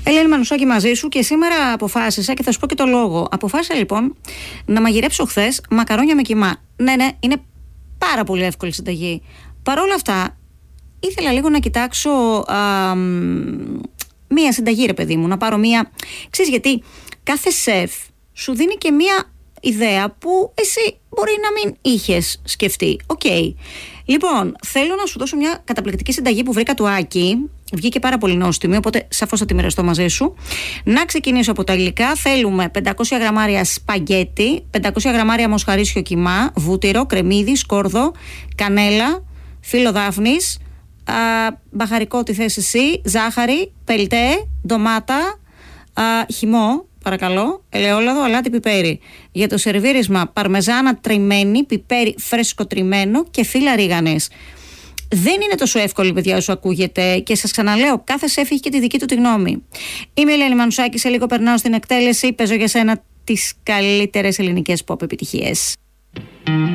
Ελένη Μανουσάκη μαζί σου και σήμερα αποφάσισα και θα σου πω και το λόγο. Αποφάσισα λοιπόν να μαγειρέψω χθες μακαρόνια με κιμά. Ναι, είναι πάρα πολύ εύκολη συνταγή. Παρ' όλα αυτά, ήθελα λίγο να κοιτάξω μία συνταγή, ρε παιδί μου, να πάρω μία. Ξέρεις γιατί κάθε σεφ σου δίνει και μία ιδέα που εσύ μπορεί να μην είχες σκεφτεί. Οκ. Λοιπόν, θέλω να σου δώσω μια καταπληκτική συνταγή που βρήκα του Άκη. Βγήκε πάρα πολύ νόστιμη, οπότε σαφώς θα τη μοιραστώ μαζί σου. Να ξεκινήσω από τα υλικά. Θέλουμε 500 γραμμάρια σπαγγέτι, 500 γραμμάρια μοσχαρίσιο κιμά, βούτυρο, κρεμμύδι, σκόρδο, κανέλα, φύλλο δάφνης, μπαχαρικό τι θες εσύ, ζάχαρη, πελτέ, ντομάτα, χυμό, παρακαλώ, ελαιόλαδο, αλάτι, πιπέρι. Για το σερβίρισμα, παρμεζάνα τριμμένη, πιπέρι φρέσκο τριμμένο και φύλλα ρίγανης. Δεν είναι τόσο εύκολη, παιδιά, όσο ακούγεται, και σας ξαναλέω, κάθε σεφ έχει και τη δική του τη γνώμη. Είμαι η Ελένη Μανουσάκη, σε λίγο περνάω στην εκτέλεση. Παίζω για σένα τις καλύτερες ελληνικές pop επιτυχίες.